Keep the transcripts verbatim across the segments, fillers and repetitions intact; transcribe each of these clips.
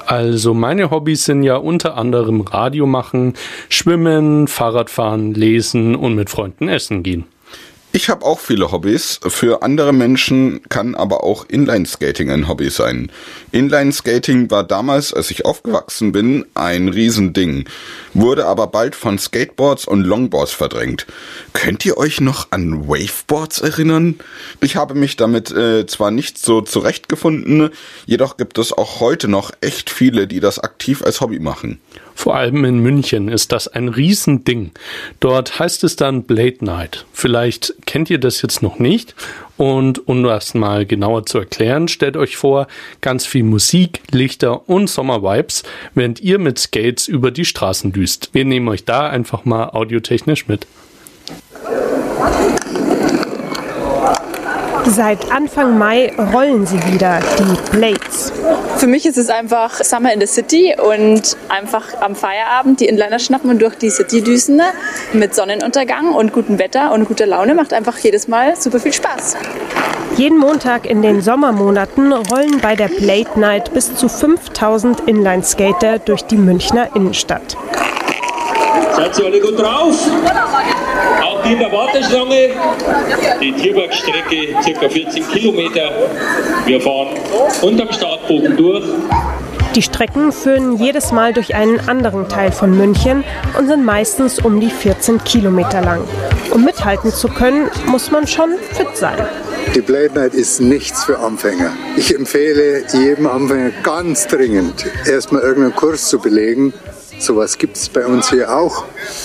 Also meine Hobbys sind ja unter anderem Radio machen, Schwimmen, Fahrradfahren, Lesen und mit Freunden essen gehen. Ich habe auch viele Hobbys. Für andere Menschen kann aber auch Inlineskating ein Hobby sein. Inlineskating war damals, als ich aufgewachsen bin, ein Riesending, wurde aber bald von Skateboards und Longboards verdrängt. Könnt ihr euch noch an Waveboards erinnern? Ich habe mich damit äh, zwar nicht so zurechtgefunden, jedoch gibt es auch heute noch echt viele, die das aktiv als Hobby machen. Vor allem in München ist das ein Riesending. Dort heißt es dann Blade Night. Vielleicht kennt ihr das jetzt noch nicht. Und um das mal genauer zu erklären, stellt euch vor, ganz viel Musik, Lichter und Sommervibes, während ihr mit Skates über die Straßen düst. Wir nehmen euch da einfach mal audiotechnisch mit. Seit Anfang Mai rollen sie wieder, die Blades. Für mich ist es einfach Summer in the City und einfach am Feierabend die Inliner schnappen und durch die City düsen mit Sonnenuntergang und gutem Wetter und guter Laune. Macht einfach jedes Mal super viel Spaß. Jeden Montag in den Sommermonaten rollen bei der Blade Night bis zu fünftausend Inlineskater durch die Münchner Innenstadt. Seid ihr alle gut drauf? Auch die in der Warteschlange. Die Tierbergstrecke, ca. vierzehn Kilometer. Wir fahren unterm Startbogen durch. Die Strecken führen jedes Mal durch einen anderen Teil von München und sind meistens um die vierzehn Kilometer lang. Um mithalten zu können, muss man schon fit sein. Die Blade Night ist nichts für Anfänger. Ich empfehle jedem Anfänger ganz dringend, erstmal irgendeinen Kurs zu belegen. Sowas gibt es bei uns hier auch.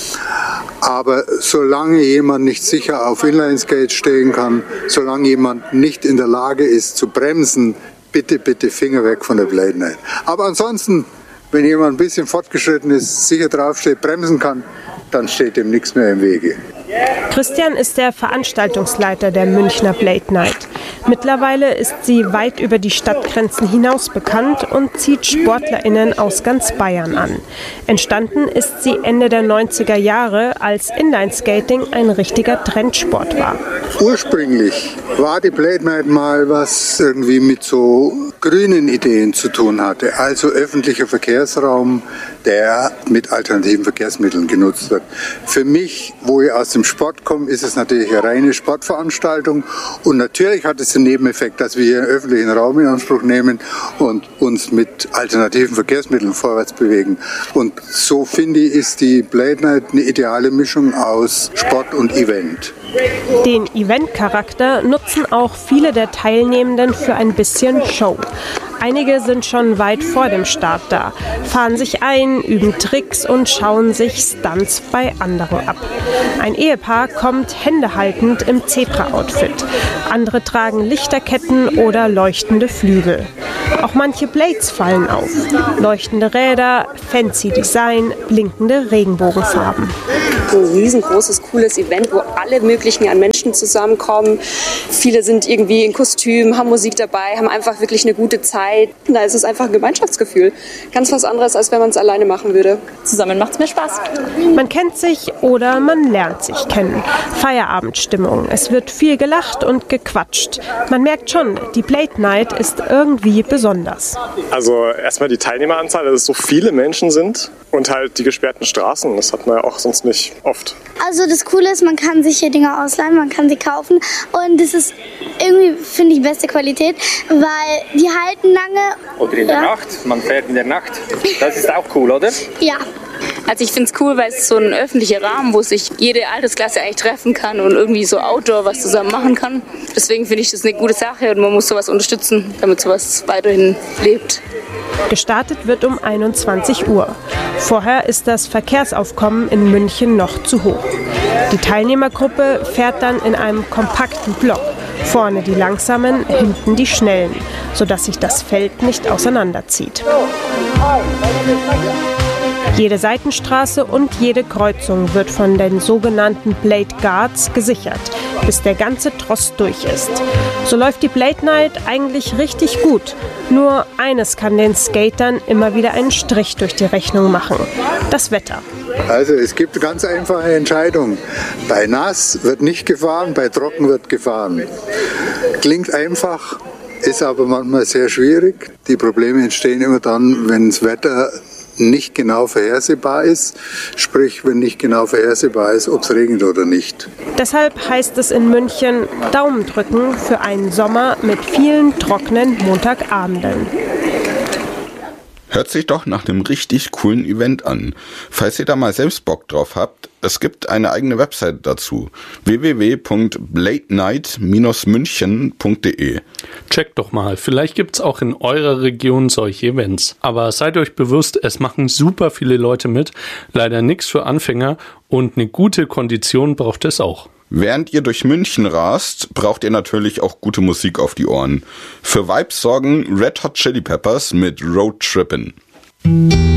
Aber solange jemand nicht sicher auf Inlineskate stehen kann, solange jemand nicht in der Lage ist zu bremsen, bitte, bitte Finger weg von der Blade Night. Aber ansonsten, wenn jemand ein bisschen fortgeschritten ist, sicher draufsteht, bremsen kann, dann steht dem nichts mehr im Wege. Christian ist der Veranstaltungsleiter der Münchner Blade Night. Mittlerweile ist sie weit über die Stadtgrenzen hinaus bekannt und zieht SportlerInnen aus ganz Bayern an. Entstanden ist sie Ende der neunziger Jahre, als Inlineskating ein richtiger Trendsport war. Ursprünglich war die Blade Night mal was irgendwie mit so grünen Ideen zu tun hatte, also öffentlicher Verkehrsraum, der mit alternativen Verkehrsmitteln genutzt wird. Für mich, wo ich aus dem Sport komme, ist es natürlich eine reine Sportveranstaltung und natürlich hat es den Nebeneffekt, dass wir hier einen öffentlichen Raum in Anspruch nehmen und uns mit alternativen Verkehrsmitteln vorwärts bewegen. Und so finde ich, ist die Blade Night eine ideale Mischung aus Sport und Event. Den Event-Charakter nutzen auch viele der Teilnehmenden für ein bisschen Show. Einige sind schon weit vor dem Start da, fahren sich ein, üben Tricks und schauen sich Stunts bei anderen ab. Ein Ehepaar kommt händehaltend im Zebra-Outfit. Andere tragen Lichterketten oder leuchtende Flügel. Auch manche Blades fallen auf. Leuchtende Räder, fancy Design, blinkende Regenbogenfarben. Ein riesengroßes, cooles Event, wo alle möglichen an Menschen zusammenkommen. Viele sind irgendwie in Kostüm, haben Musik dabei, haben einfach wirklich eine gute Zeit. Da ist es einfach ein Gemeinschaftsgefühl. Ganz was anderes, als wenn man es alleine machen würde. Zusammen macht es mehr Spaß. Man kennt sich oder man lernt sich kennen. Feierabendstimmung. Es wird viel gelacht und gequatscht. Man merkt schon, die Blade Night ist irgendwie besonders. Also erstmal die Teilnehmeranzahl, dass es so viele Menschen sind und halt die gesperrten Straßen. Das hat man ja auch sonst nicht oft. Also das Coole ist, man kann sich hier Dinge ausleihen, man kann sie kaufen und das ist irgendwie, finde ich, beste Qualität, weil die halten lange. Oder in der ja. Nacht, man fährt in der Nacht. Das ist auch cool, oder? Ja. Also ich finde es cool, weil es so ein öffentlicher Rahmen, wo sich jede Altersklasse eigentlich treffen kann und irgendwie so Outdoor was zusammen machen kann. Deswegen finde ich das eine gute Sache und man muss sowas unterstützen, damit sowas weiterhin lebt. Gestartet wird um einundzwanzig Uhr. Vorher ist das Verkehrsaufkommen in München noch zu hoch. Die Teilnehmergruppe fährt dann in einem kompakten Block. Vorne die Langsamen, hinten die Schnellen, sodass sich das Feld nicht auseinanderzieht. Jede Seitenstraße und jede Kreuzung wird von den sogenannten Blade Guards gesichert, bis der ganze Tross durch ist. So läuft die Blade Night eigentlich richtig gut. Nur eines kann den Skatern immer wieder einen Strich durch die Rechnung machen: das Wetter. Also es gibt eine ganz einfache Entscheidung. Bei nass wird nicht gefahren, bei trocken wird gefahren. Klingt einfach, ist aber manchmal sehr schwierig. Die Probleme entstehen immer dann, wenn das Wetter nicht genau vorhersehbar ist, sprich, wenn nicht genau vorhersehbar ist, ob es regnet oder nicht. Deshalb heißt es in München Daumen drücken für einen Sommer mit vielen trockenen Montagabenden. Hört sich doch nach einem richtig coolen Event an. Falls ihr da mal selbst Bock drauf habt, es gibt eine eigene Webseite dazu. w w w punkt blade night dash münchen punkt d e. Checkt doch mal, vielleicht gibt's auch in eurer Region solche Events. Aber seid euch bewusst, es machen super viele Leute mit. Leider nichts für Anfänger und eine gute Kondition braucht es auch. Während ihr durch München rast, braucht ihr natürlich auch gute Musik auf die Ohren. Für Vibes sorgen Red Hot Chili Peppers mit Road Trippin'.